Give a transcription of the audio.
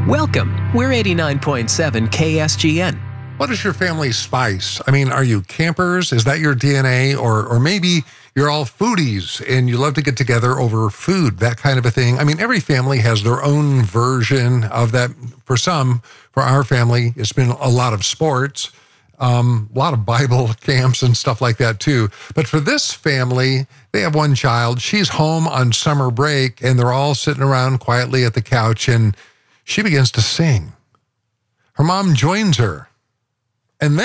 Welcome. We're 89.7 KSGN. What is your family spice? I mean, are you campers? Is that your DNA? Or maybe you're all foodies and you love to get together over food, that kind of a thing. I mean, every family has their own version of that. For our family, it's been a lot of sports, a lot of Bible camps and stuff like that too. But for this family, they have one child. She's home on summer break and they're all sitting around quietly at the couch and she begins to sing. Her mom joins her. And then